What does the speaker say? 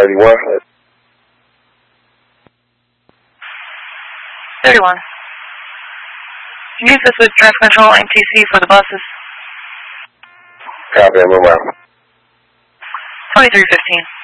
31. 31. Use this with traffic control MTC for the buses. Copy, I'm around. 2315.